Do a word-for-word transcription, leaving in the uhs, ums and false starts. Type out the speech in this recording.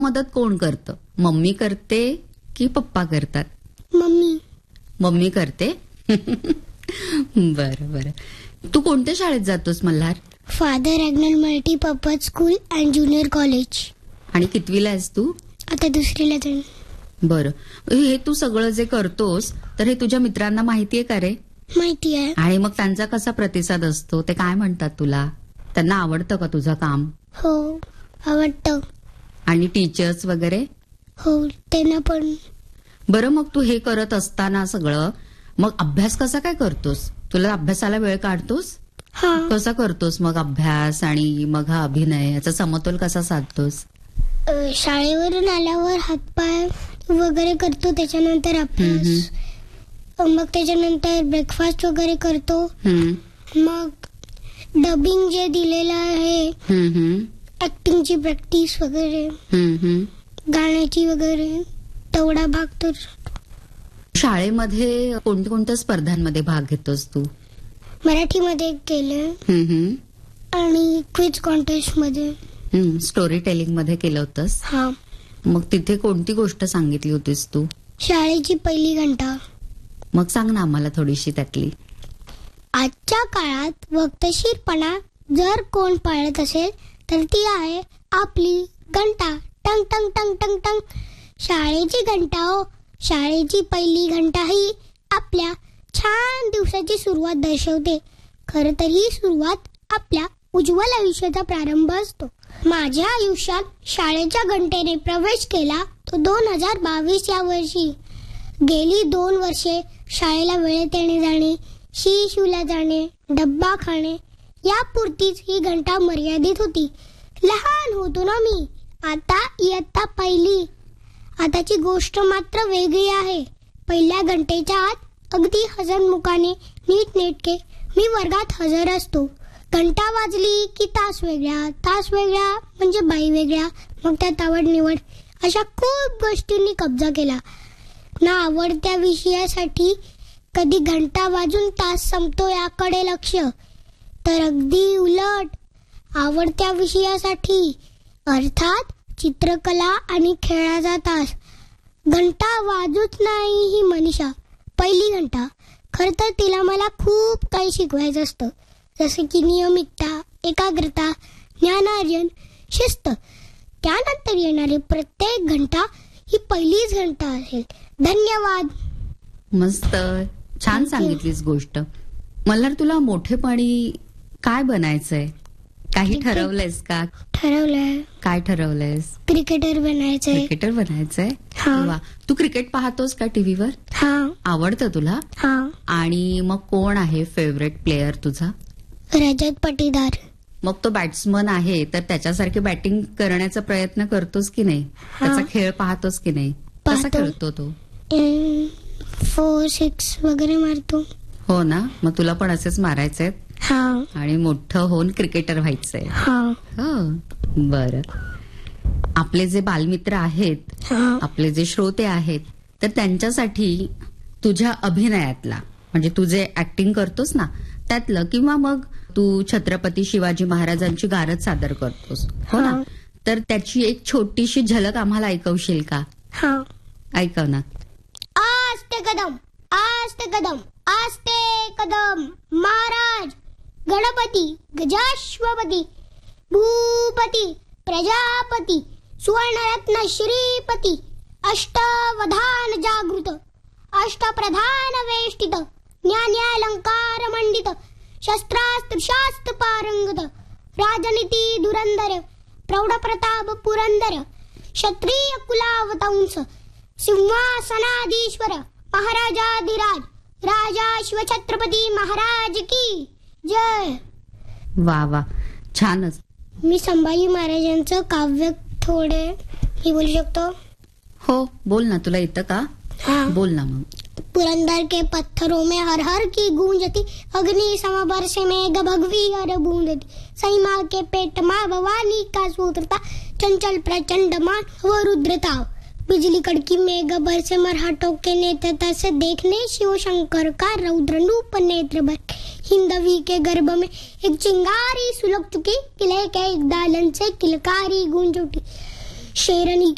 मदत कोण करतं? मम्मी करते की पप्पा करतात? मम्मी. मम्मी करते. बरं बरं. तू कोणत्या शाळेत जातोस Malhar? Father रॅग्नल multi purpose school and junior college. आणि कितवीला आहेस तू? आता दुसरीला जाईन. बरं. हे तू सगळं जे करतोस तर हे तुझ्या मित्रांना माहितीये का रे? माहिती आहे. आणि मग त्यांचा कसा प्रतिसाद असतो? ते काय म्हणतात तुला? त्यांना आवडतं का तुझं काम? हो, आवडतं. आणि टीचर्स वगैरे? हो, त्यांना पण. बरं, मग तू हे करत असताना सगळं मग अभ्यास कसा काय करतोस? तुला अभ्यासाला वेळ काढतोस? हा. कसा करतोस मग अभ्यास आणि मग हा अभिनय, याचा समतोल कसा साधतोस? शाळेवरून आल्यावर हातपाय वगैरे करतो, त्याच्यानंतर अभ्यास, मग त्याच्यानंतर ब्रेकफास्ट वगैरे करतो. मग डबिंग जे दिलेलं आहे, ऍक्टिंगची प्रॅक्टिस वगैरे, गाण्याची वगैरे, तेवढा भाग तर. शाळेमध्ये कोणत्या कोणत्या स्पर्धांमध्ये भाग घेतोस तू? मराठीमध्ये केलं आणि क्विज कॉन्टेस्ट मध्ये. स्टोरी टेलिंग मध्ये केलं होतंस? हा. मग तिथे कोणती गोष्ट सांगितली होतीस तू? शाळेची पहिली घंटा. मग सांग ना आम्हाला थोडीशी त्यातली. आजच्या काळात वक्तशीरपणा जर कोण पाळत असेल तर ती आहे आपली घंटा. टंग टंग टंग टंग टंग. शाळेची घंटा हो. शाळेची पहिली घंटा ही आपल्या छान दिवसाची सुरुवात दर्शवते. खरं तर ही सुरुवात आपल्या उज्ज्वल आयुष्याचा प्रारंभ असतो. माझ्या आयुष्यात शाळेच्या घंटेने प्रवेश केला तो दोन हजार बावीस या वर्षी. गेली दोन वर्षे शाळेला वेळेत येणे जाणे, शी शिवला जाणे, डब्बा खाणे यापुरतीच ही घंटा मर्यादित होती. लहान होतो ना मी. आता इयत्ता पहिली. आताची गोष्ट मात्र वेगळी आहे. पहिल्या घंटेच्या आत अगदी हसनमुखाने नीटनेटके मी वर्गात हजर असतो. घंटा वाजली की तास वेगळा, तास वेगळा म्हणजे बाई वेगळ्या, मग त्यात आवड निवड अशा खूप गोष्टींनी कब्जा केला. ना आवडत्या विषयासाठी कधी घंटा वाजून तास संपतो याकडे लक्ष, तर अगदी उलट आवडत्या विषयासाठी अर्थात चित्रकला आणि खेळाचा तास घंटा वाजूच नाही ही मनीषा. पहिली घंटा. खरं तर तिला मला खूप काही शिकवायचं असतं, जसं की नियमितता, एकाग्रता, ज्ञानार्जन, शिस्त. त्यानंतर येणारी प्रत्येक घंटा ही पहिलीच घंटा असेल. धन्यवाद. मस्त, छान सांगितलीस गोष्ट. मल्हार, तुला मोठेपणी काय बनायचंय? काही ठरवलंयस का? ठरवलंय. काय ठरवलंयस? क्रिकेटर बनायचंय. क्रिकेटर बनायचंय? वा. तू क्रिकेट पाहतोस का टीव्हीवर? हा. आवडतं तुला? हा. आणि मग कोण आहे फेवरेट प्लेयर तुझा? रजत पाटीदार. मग तो बॅट्समन आहे तर त्याच्यासारखी बॅटिंग करण्याचा प्रयत्न करतोस की नाही? त्याचा खेळ पाहतोस की नाही? कसा खेळतो तो? फोर सिक्स वगैरे मारतो. हो ना. मग तुला पण असेच मारायचंय आणि मोठं होऊन क्रिकेटर व्हायचंय? हो. बरं. आपले जे बालमित्र आहेत, आपले जे श्रोते आहेत, तर त्यांच्यासाठी तुझ्या अभिनयातला, म्हणजे तू जे ऍक्टिंग करतोस ना त्यातलं, किंवा मग तू छत्रपती शिवाजी महाराजांची गारद सादर करतोस, हो ना, तर त्याची एक छोटीशी झलक आम्हाला ऐकवशील का? ऐकव ना. आस्ते कदम, आस्ते कदम, आस्ते कदम, महाराज गणपती, गजाश्वपती, भूपती, प्रजापती, सुवर्णरत्न श्रीपती, अष्टवधान जागृत, अष्टप्रधान वेष्टित, ज्ञान्यालंकार मंडित, शस्त्रास्त्र शास्त्र पारंगत, राजनीती धुरंधर, प्रौढ प्रताप पुरंदर, क्षत्रिय कुलावतंस, सिंहासनाधीश्वर, महाराजाधिराज, राजा शिवछत्रपती महाराज की जय. वा वा, छानच. मी संभाजी महाराजांचं काव्य थोडे मी बोलू शकतो? हो, बोल ना. तुला येतं का? बोल ना मग. पुरंदर के पत्थरों में हर हर की गूंजती, अग्नि समबर से मेघ भगवी हर बूंदती, सई माँ के पेट माँ भवानी का सूत्रता, चंचल प्रचंड मान व रुद्रता, बिजली कड़की मेघ बरसे मराठों के नेत्रता से देखने शिव शंकर का रौद्र नूप नेत्र भर, हिंदवी के गर्भ में एक चिंगारी सुलग चुकी, किले के एक दालन से किलकारी गूंज उठी, शेरनी